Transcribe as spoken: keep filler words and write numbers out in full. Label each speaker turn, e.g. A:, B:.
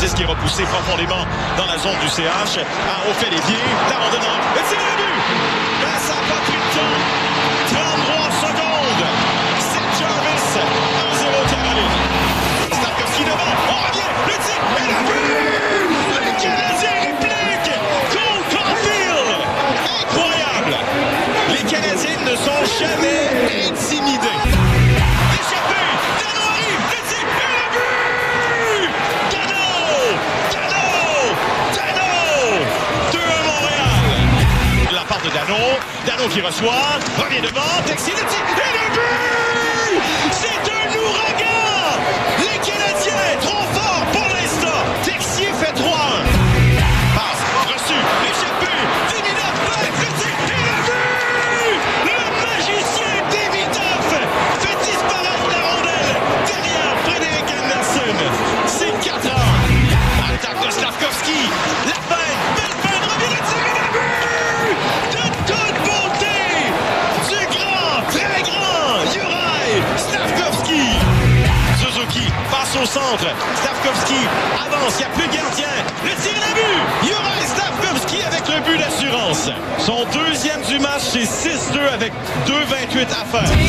A: Disque est repoussé profondément dans la zone du C H. Arnaud fait les pieds. La rondonnante. Le tir est but! Ben, ça n'a pas pris de temps. trente-trois secondes. C'est Jarvis. un zéro Caroline. Slavkovski devant. On revient. Le tir et le but! Le Canadien réplique contre Caulfield. Incroyable. Les Canadiens ne sont jamais intimidés. Échappé. Dano arrive. Le tir et le but! Dano! Dano! Dano! deux à Montréal. La part de Dano. Dano qui reçoit. Revient devant. Texier le tir et le but! C'est un ouragan! Les Canadiens trop forts pour l'instant. Texier fait trois à un. Passe. Reçu. Échappé. dix minutes. Le tir et le but! Le magicien Demidov fait disparaître la rondelle derrière Frédéric Anderson. C'est quatre heures. Attaque de Slavkovski. La fin. Belle fin. Revient le tir et le but! De toute beauté. Du grand, très grand Juraj Slavkovski. Suzuki passe au centre. Slavkovski avance. Il n'y a plus de gardien. Le tir et le but. Juraj Slavkovski avec le but d'assurance. Son deuxième du match, c'est six deux avec deux vingt-huit à faire.